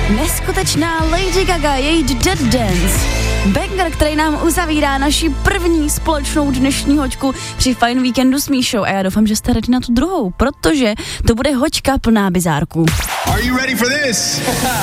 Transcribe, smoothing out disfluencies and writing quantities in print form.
Neskutečná Lady Gaga, její Dead Dance. Banger, který nám uzavírá naši první společnou dnešní hoďku při Fajn víkendu s Míšou. A já doufám, že jste ready na tu druhou, protože to bude hoďka plná bizárků. Are you ready for this?